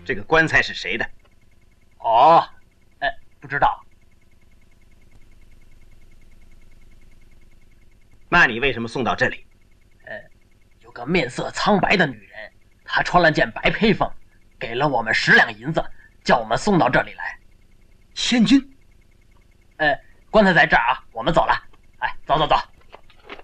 这个棺材是谁的？ 哦，不知道。 那你为什么送到这里？ 有个面色苍白的女人，她穿了件白披风，给了我们10两银子，叫我们送到这里来。 现金？ 棺材在这儿啊，我们走了。哎，走走走。